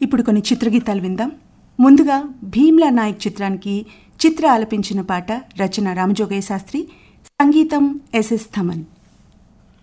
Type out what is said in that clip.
ఇప్పుడు కొన్ని చిత్రగీతాలు విందాం. ముందుగా భీమ్లా నాయక్ చిత్రానికి చిత్ర ఆలపించిన పాట, రచన రామజోగయ్య శాస్త్రి, సంగీతం ఎస్ఎస్ థమన్.